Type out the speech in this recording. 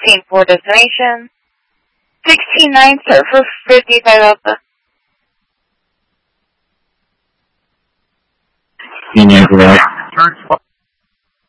16 for destination. 16-9, sir, for 55 Alpha. 16 correct. Turn 12